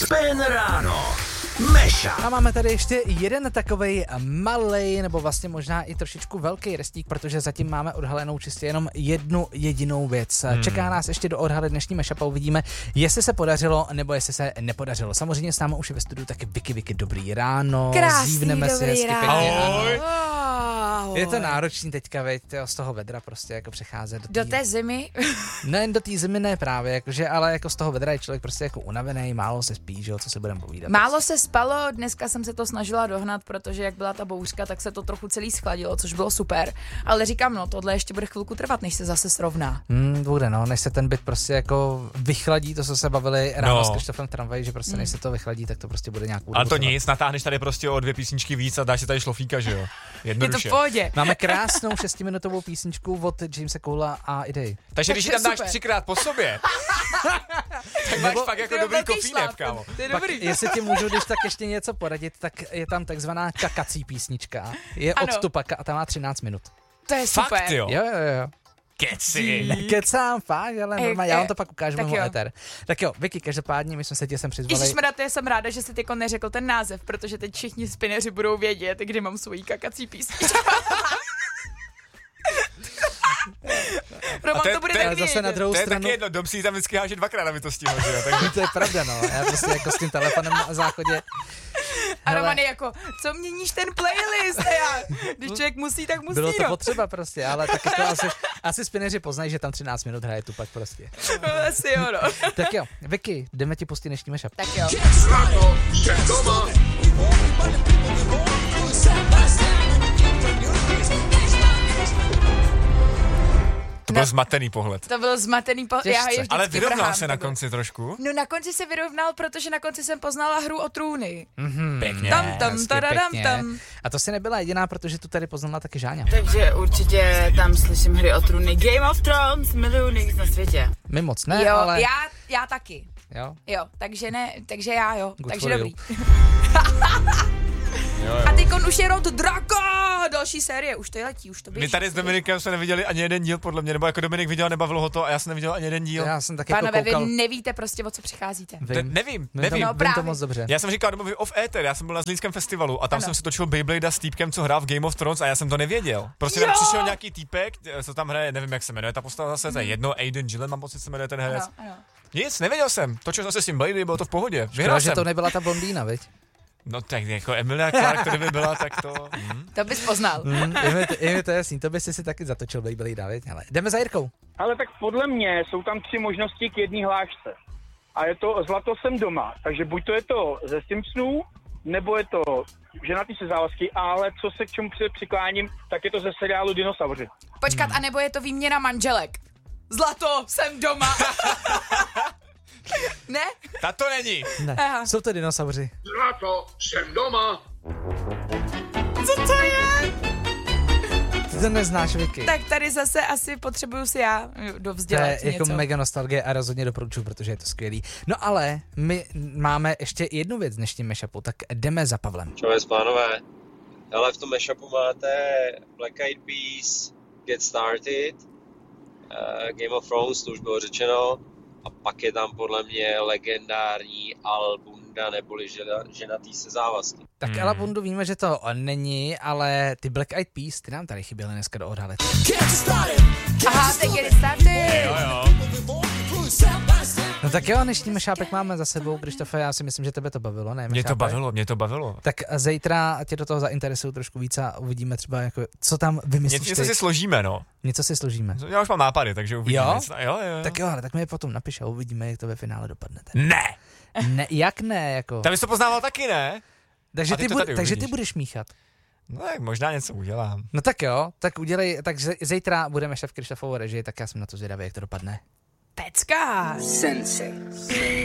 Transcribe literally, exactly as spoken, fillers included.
Spin ráno. Meša. A máme tady ještě jeden takovej malej, nebo vlastně možná i trošičku velký restík, protože zatím máme odhalenou čistě jenom jednu jedinou věc. Hmm. Čeká nás ještě do odhaly dnešní Mešapa, uvidíme, jestli se podařilo, nebo jestli se nepodařilo. Samozřejmě s námi už je ve studiu taky Vicky, Vicky, dobrý ráno. Krásný, Zívneme si hezky ráno. pěkně. Ahoj. Ahoj. Je to náročný teďka, veď, z toho vedra prostě jako přecházet. Do té zimy? Ne, do té zimy ne právě, jakože, ale jako z toho vedra je člověk prostě jako unavený, málo se spí, že jo, co se budeme povídat. Málo prostě. se spalo, dneska jsem se to snažila dohnat, protože jak byla ta bouřka, tak se to trochu celý schladilo, což bylo super. Ale říkám, no, tohle ještě bude chvilku trvat, než se zase srovná. Hmm, bude, no, než se ten byt prostě jako vychladí, to, co se bavili ráno no. s Krištofem v tramvaji, že prostě než se to vychladí, tak to prostě bude nějakou Ale to trvat. nic, natáhneš tady prostě o dvě písničky víc a dáš si tady šlofíka, že jo? Jednoduše. Je to v pohodě. Máme krásnou šestiminutovou písničku od Jamesa Cola a Idej. Takže když ji tam dáš super. třikrát po sobě, tak máš fakt jako dobrý kofínek, kámo. To je Pak, dobrý. jestli ti můžu, když tak ještě něco poradit, tak je tam takzvaná kakací písnička. Je Ano. od Tupaka a ta má třináct minut. To je super. Fakt, jo. Jo, jo, jo. Keci. Nekecám, fakt, ale Ej, normálně, já vám ej, to pak ukážu tak mimo jo. éter. Tak jo, Vicky, každopádně my jsme se tě sem přizvali. Ježišmarja, to jsem ráda, že jsi tyko neřekl ten název, protože teď všichni spineři budou vědět, kdy mám svoji kakací písničku. Roman to je- to bude to je taky zase na vědět. druhou To je stranu. taky jedno, dom si ji tam vždycky háže dvakrát, aby to stihl, že jo? Takže To je pravda, no. Já prostě jako s tím telefonem na záchodě. A Hele. Roman je jako, co měníš ten playlist? A já, když člověk musí, tak musí, Bylo to no. potřeba prostě, ale tak jako asi, asi spineři poznají, že tam třináct minut hraje Tupak prostě. No, asi jo, no. Tak jo, Vicky, jdeme ti pustit dnešní Mešap. Tak jo. Ráno. Všem doma. to byl zmatený pohled. To byl zmatený po... Já je Těžce. vždycky Ale vyrovnal vrhám, se na to bylo. konci trošku. No na konci se vyrovnal, protože na konci jsem poznala hru o trůny. Mm-hmm. Pěkně. Tam, tam, Hezky, tadadam, pěkně. tam. A to si nebyla jediná, protože tu tady poznala taky Žáňa. Takže určitě tam slyším hry o trůny. Game of Thrones, miluju nejvíc na světě. My moc ne, Jo, ale... já, já taky. Jo. Jo, takže ne, takže já jo, Good takže for dobrý. Jo, jo. A teďkon už je Rod Draka, další série, už to je letí, už to běží. My tady s Dominikem jsme neviděli ani jeden díl, podle mě, nebo jako Dominik viděl, nebavilo ho to a já jsem neviděl ani jeden díl. Já jsem taky jako Pánové, koukal. vy nevíte prostě, o co přicházíte. Vím. Ne- nevím, Vím to- nevím. Vím No to právě. moc dobře. Já jsem říkal Domovi off éter, já jsem byl na Zlínském festivalu a tam Ano. jsem si točil Beyblade s týpkem, co hrál v Game of Thrones a já jsem to nevěděl. Prostě tam Jo! přišel nějaký týpek, co tam hraje, nevím jak se jmenuje ta postava zase, to je jedno, Aiden Gillen, mám pocit, se jmenuje ten herec. Ano, ano. Nic, nevěděl jsem, točil jsem se s tím Blady, bylo to v pohodě, Škoda, vyhrál že jsem. to nebyla ta blondýna, viď? No tak jako Emilia Clarke, kdyby byla, tak to... Hm. To bys poznal. Mm, je, mi to, je mi to jasný, to by si si taky zatočil Beyblade, viď? Ale jdeme za Jirkou. Ale tak podle mě jsou tam tři možnosti k jedné hlášce. A je to Zlato jsem doma. Takže buď to je to ze Simpsonů, nebo je to Ženatý se závazky, ale co se k čemu přikláním, tak je to ze seriálu Dinosauři. Počkat, anebo je to výměna manželek. Zlato, jsem doma. Ne? Ta to není. Ne, Aha. jsou to dinosauři. Zlato. Jsem doma. Co to je? Ty to neznáš, Vicky. Tak tady zase asi potřebuju si já To dovzdělat je jako něco. mega nostalgie a rozhodně doporučuji, protože je to skvělý. No ale my máme ještě jednu věc v dnešním mashupu, tak jdeme za Pavlem. Čau, pánové. Ale v tom mashupu máte Black Eyed Peas, Get Started, uh, Game of Thrones, to už bylo řečeno, a pak je tam podle mě legendární Albunda neboli žena, Ženatý se závazky. Tak Hmm. ale Bundu víme, že to není, ale ty Black Eyed Peas, ty nám tady chyběly dneska do odhalit. Aha, tak get started. Jo, jo. No tak jo, dnešní mešápek máme za sebou, Krištofe, já si myslím, že tebe to bavilo, ne? Mě to mešápek? bavilo, mě to bavilo. Tak zítra tě do toho zainteresuju trošku víc a uvidíme třeba, jako, co tam vymyslíš Něco, něco ty. si složíme, no. Něco si složíme. Já už mám nápady, takže uvidíme. Jo? Jo, jo, jo. Tak jo, ale tak mi je potom napiš a uvidíme, jak to ve finále dopadne. Ne! Ne, jak ne, jako. Tam jsi to poznával taky, ne? Takže a ty ty, to bu- tady takže ty uvidíš. budeš míchat. No tak možná něco udělám. No tak jo, tak udělej, tak ze- zítra budeme šéf Krištofovou režii, tak já jsem na to zvědavý, jak to dopadne. Pecka. Sensei.